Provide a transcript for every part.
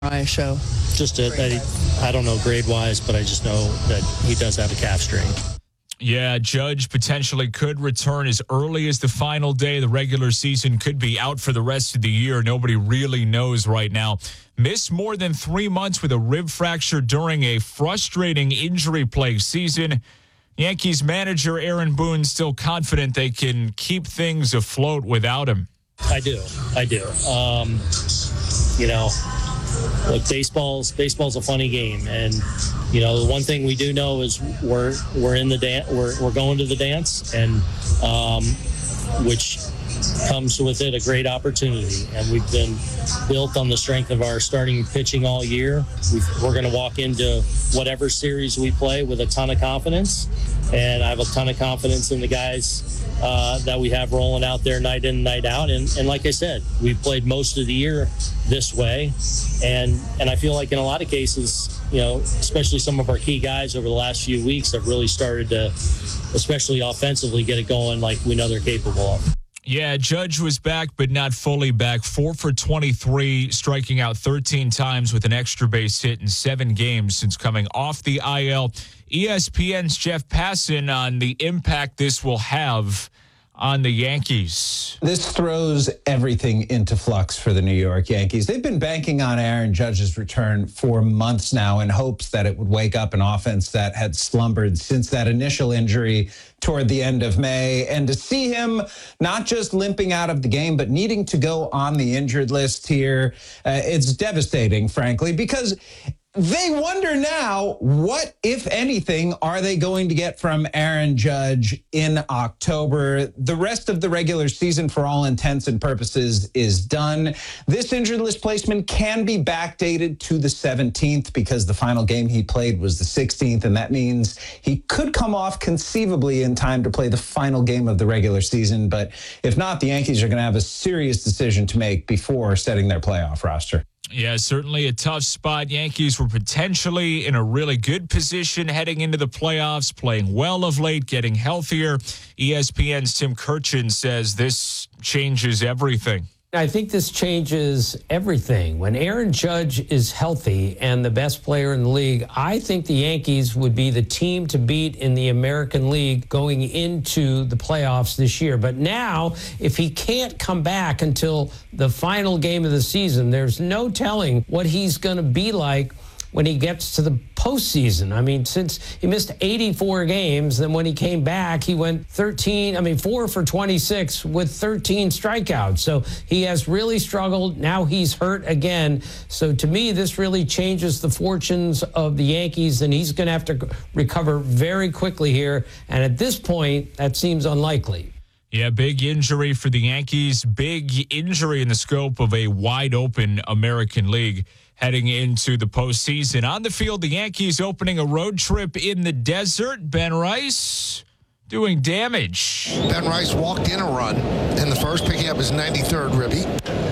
MRI show. I don't know grade-wise, but I just know that he does have a calf strain. Yeah, Judge potentially could return as early as the final day. The regular season could be out for the rest of the year. Nobody really knows right now. Missed more than 3 months with a rib fracture during a frustrating injury-plagued season. Yankees manager Aaron Boone still confident they can keep things afloat without him. I do. Look, baseball's a funny game, and the one thing we do know is we're in the dance. We're going to the dance, and which comes with it a great opportunity. And we've been built on the strength of our starting pitching all year. We're going to walk into whatever series we play with a ton of confidence, and I have a ton of confidence in the guys that we have rolling out there night in, night out. And like I said, we've played most of the year this way, and I feel like in a lot of cases, especially some of our key guys over the last few weeks have really started to, especially offensively, get it going like we know they're capable of. Yeah, Judge was back, but not fully back. 4 for 23, striking out 13 times with an extra base hit in 7 games since coming off the IL. ESPN's Jeff Passan on the impact this will have on the Yankees. This throws everything into flux for the New York Yankees. They've been banking on Aaron Judge's return for months now in hopes that it would wake up an offense that had slumbered since that initial injury toward the end of May. And to see him not just limping out of the game, but needing to go on the injured list here, it's devastating, frankly, because they wonder now, what, if anything, are they going to get from Aaron Judge in October? The rest of the regular season, for all intents and purposes, is done. This injured list placement can be backdated to the 17th because the final game he played was the 16th, and that means he could come off conceivably in time to play the final game of the regular season. But if not, the Yankees are going to have a serious decision to make before setting their playoff roster. Yeah, certainly a tough spot. Yankees were potentially in a really good position heading into the playoffs, playing well of late, getting healthier. ESPN's Tim Kurkjian says this changes everything. I think this changes everything. When Aaron Judge is healthy and the best player in the league, I think the Yankees would be the team to beat in the American League going into the playoffs this year. But now, if he can't come back until the final game of the season, there's no telling what he's going to be like when he gets to the postseason. I mean, since he missed 84 games, then when he came back, he went 4 for 26 with 13 strikeouts. So he has really struggled. Now he's hurt again. So to me, this really changes the fortunes of the Yankees, and he's going to have to recover very quickly here. And at this point, that seems unlikely. Yeah, big injury for the Yankees. Big injury in the scope of a wide-open American League heading into the postseason. On the field, the Yankees opening a road trip in the desert. Ben Rice doing damage. Ben Rice walked in a run in the first, picking up his 93rd ribby.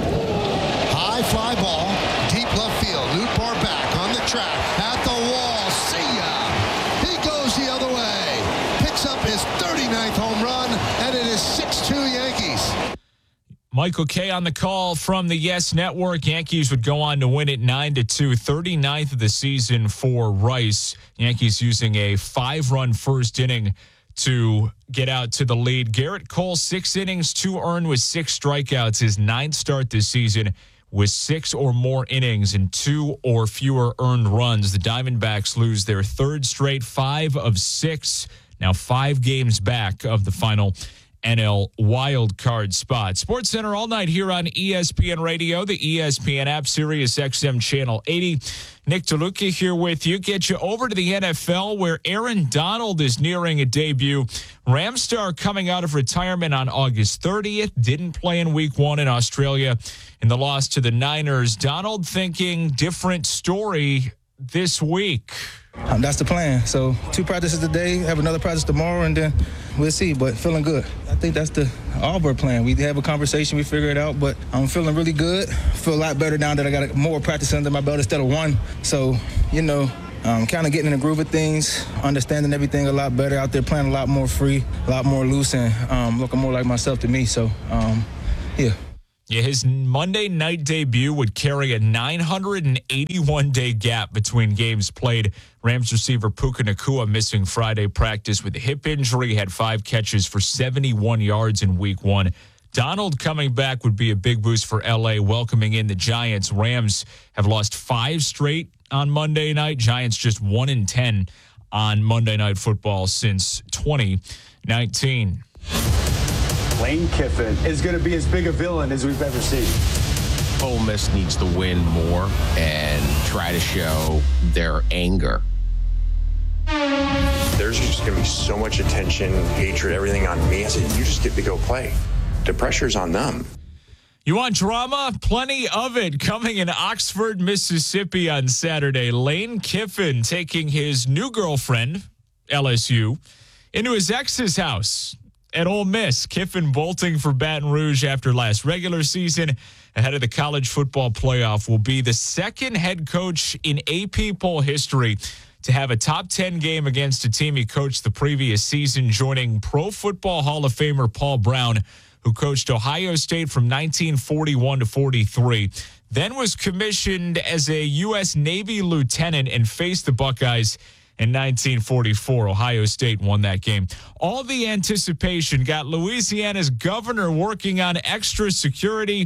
High fly ball, deep left field. Luke Bar back on the track, at the wall. See ya! He goes the other way. Picks up his 39th home run, and it is 6-2 Yankees. Michael Kay on the call from the Yes Network. Yankees would go on to win it 9-2, 39th of the season for Rice. Yankees using a 5-run first inning to get out to the lead. Garrett Cole, 6 innings, 2 earned with 6 strikeouts. His 9th start this season with 6 or more innings and 2 or fewer earned runs. The Diamondbacks lose their 3rd straight, 5 of 6. Now 5 games back of the final NL wildcard spot. SportsCenter all night here on ESPN Radio, the ESPN app, Sirius XM Channel 80. Nick DeLuca here with you. Get you over to the NFL where Aaron Donald is nearing a debut. Rams star coming out of retirement on August 30th. Didn't play in week 1 in Australia in the loss to the Niners. Donald thinking different story this week. That's the plan. So 2 practices today, have another practice tomorrow, and then we'll see. But feeling good. I think that's the Auburn plan. We have a conversation, we figure it out, but I'm feeling really good. Feel a lot better now that I got more practice under my belt instead of 1. So, kind of getting in the groove of things, understanding everything a lot better, out there playing a lot more free, a lot more loose, and looking more like myself to me. So, yeah. Yeah, his Monday night debut would carry a 981-day gap between games played. Rams receiver Puka Nacua missing Friday practice with a hip injury, had 5 catches for 71 yards in week 1. Donald coming back would be a big boost for L.A., welcoming in the Giants. Rams have lost 5 straight on Monday night. Giants just 1-10 on Monday Night Football since 2019. Lane Kiffin is going to be as big a villain as we've ever seen. Ole Miss needs to win more and try to show their anger. There's just going to be so much attention, hatred, everything on me. I said, you just get to go play. The pressure's on them. You want drama? Plenty of it coming in Oxford, Mississippi on Saturday. Lane Kiffin taking his new girlfriend, LSU, into his ex's house at Ole Miss. Kiffin bolting for Baton Rouge after last regular season ahead of the college football playoff will be the second head coach in AP poll history to have a top 10 game against a team he coached the previous season, joining Pro Football Hall of Famer Paul Brown, who coached Ohio State from 1941 to 43, then was commissioned as a U.S. Navy lieutenant and faced the Buckeyes in 1944. Ohio State won that game. All the anticipation got Louisiana's governor working on extra security.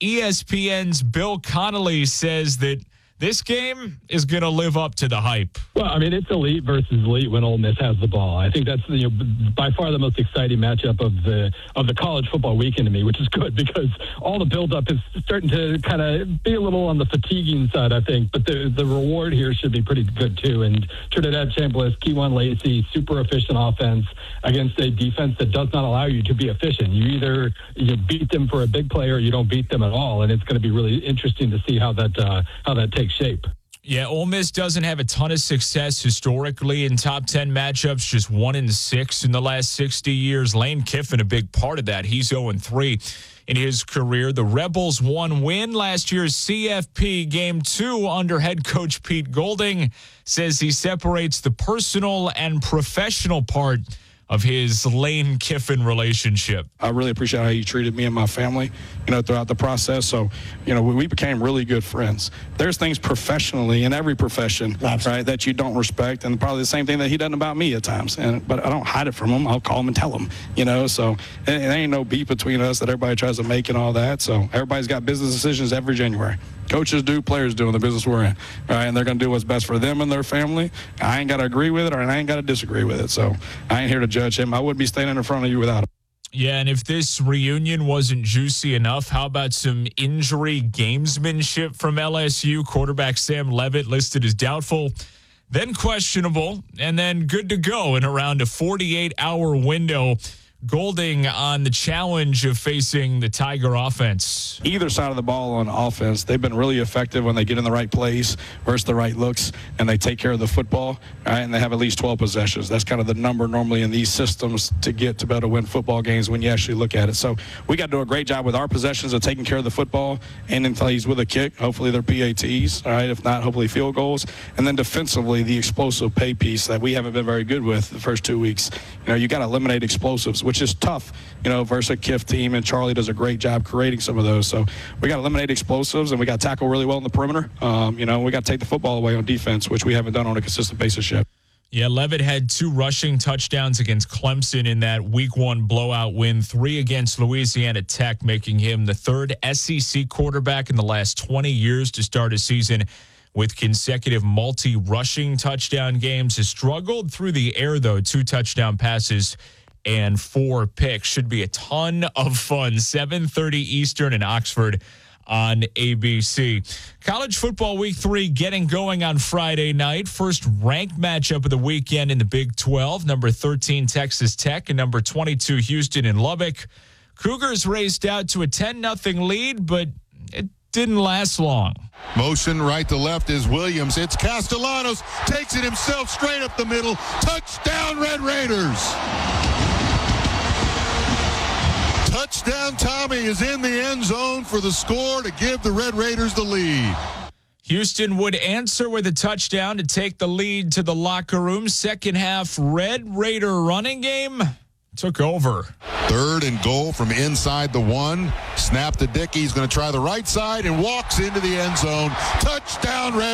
ESPN's Bill Connolly says that this game is going to live up to the hype. Well, I mean, it's elite versus elite when Ole Miss has the ball. I think that's by far the most exciting matchup of the college football weekend to me, which is good because all the buildup is starting to kind of be a little on the fatiguing side, I think. But the reward here should be pretty good too. And Trinidad Chambliss, Kewan Lacey, super efficient offense against a defense that does not allow you to be efficient. You either beat them for a big play or you don't beat them at all. And it's going to be really interesting to see how that takes shape. Yeah, Ole Miss doesn't have a ton of success historically in top 10 matchups, just 1-6 in the last 60 years. Lane Kiffin, a big part of that. He's 0-3 in his career. The Rebels won win last year's CFP Game 2 under head coach Pete Golding. Says he separates the personal and professional part of his Lane Kiffin relationship. I really appreciate how you treated me and my family, throughout the process. So, we became really good friends. There's things professionally in every profession, right, that you don't respect, and probably the same thing that he doesn't about me at times. But I don't hide it from him. I'll call him and tell him, So there ain't no beef between us that everybody tries to make and all that. So everybody's got business decisions every January. Coaches do, players do in the business we're in, right? And they're going to do what's best for them and their family. I ain't got to agree with it, or I ain't got to disagree with it. So I ain't here to judge him. I wouldn't be standing in front of you without him. Yeah, and if this reunion wasn't juicy enough, how about some injury gamesmanship from LSU? Quarterback Sam Levitt listed as doubtful, then questionable, and then good to go in around a 48-hour window. Golding on the challenge of facing the Tiger offense. Either side of the ball on offense, they've been really effective when they get in the right place versus the right looks, and they take care of the football, right? And they have at least 12 possessions. That's kind of the number normally in these systems to get to be able to win football games when you actually look at it. So we got to do a great job with our possessions of taking care of the football and then plays with a kick. Hopefully they're PATs, all right? If not, hopefully field goals. And then defensively, the explosive pay piece that we haven't been very good with the first 2 weeks. You got to eliminate explosives, which is tough, versus a KIF team, and Charlie does a great job creating some of those. So we got to eliminate explosives, and we got to tackle really well in the perimeter. We got to take the football away on defense, which we haven't done on a consistent basis yet. Yeah, Levitt had 2 rushing touchdowns against Clemson in that Week 1 blowout win, 3 against Louisiana Tech, making him the 3rd SEC quarterback in the last 20 years to start a season with consecutive multi-rushing touchdown games. Has struggled through the air, though, 2 touchdown passes and 4 picks. Should be a ton of fun. 7:30 Eastern in Oxford on ABC. College football week 3 getting going on Friday night. First ranked matchup of the weekend in the Big 12. Number 13 Texas Tech and number 22 Houston and Lubbock. Cougars raced out to a 10-0 lead, but it didn't last long. Motion right to left is Williams. It's Castellanos. Takes it himself straight up the middle. Touchdown, Red Raiders. Touchdown Tommy is in the end zone for the score to give the Red Raiders the lead. Houston would answer with a touchdown to take the lead to the locker room. Second half Red Raider running game took over. 3rd and goal from inside the 1. Snap to Dickey. He's going to try the right side and walks into the end zone. Touchdown, Red.